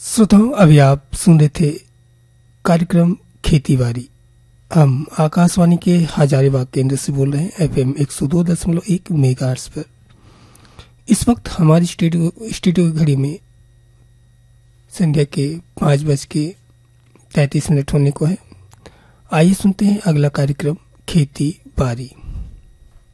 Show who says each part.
Speaker 1: श्रोताओं, अभी आप सुन रहे थे कार्यक्रम खेती बाड़ी। हम आकाशवाणी के हजारीबाग केंद्र से बोल रहे हैं FM 102.1 मेगाहर्ट्ज पर। इस वक्त हमारी स्टूडियो की घड़ी में संध्या के 5:33 होने को है। आइए सुनते हैं अगला कार्यक्रम खेती बाड़ी।